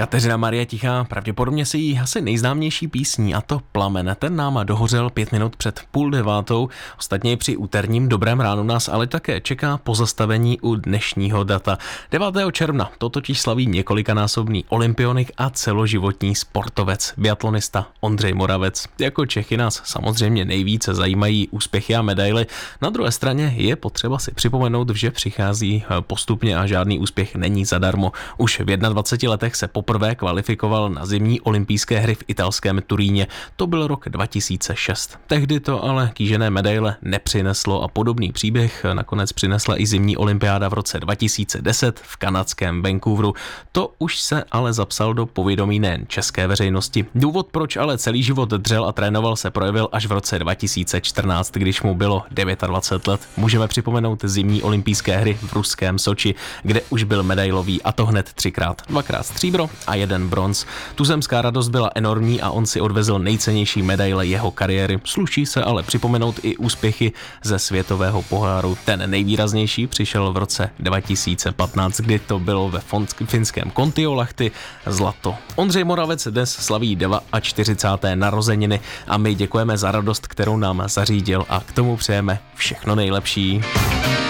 Kateřina Marie Tichá, pravděpodobně si jí asi nejznámější písní, a to Plamen. Ten nám dohořel 5 minut před 8:30. Ostatně při úterním Dobrém ránu nás ale také čeká pozastavení u dnešního data. 9. června to totiž slaví několikanásobný olympionik a celoživotní sportovec, biatlonista Ondřej Moravec. Jako Čechy nás samozřejmě nejvíce zajímají úspěchy a medaily. Na druhé straně je potřeba si připomenout, že přichází postupně a žádný úspěch není zadarmo. Už v 21 letech se poprvé kvalifikoval na zimní olympijské hry v italském Turíně. To byl rok 2006. Tehdy to ale kýžené medaile nepřineslo a podobný příběh nakonec přinesla i zimní olympiáda v roce 2010 v kanadském Vancouveru. To už se ale zapsal do povědomí nejen české veřejnosti. Důvod, proč ale celý život dřel a trénoval, se projevil až v roce 2014, když mu bylo 29 let. Můžeme připomenout zimní olympijské hry v ruském Soči, kde už byl medailový, a to hned 3krát. 2krát stříbro a 1 bronz. Tuzemská radost byla enormní a on si odvezl nejcennější medaile jeho kariéry. Sluší se ale připomenout i úspěchy ze světového poháru. Ten nejvýraznější přišel v roce 2015, kdy to bylo ve finském Kontiolahti zlato. Ondřej Moravec dnes slaví 49. narozeniny a my děkujeme za radost, kterou nám zařídil, a k tomu přejeme všechno nejlepší.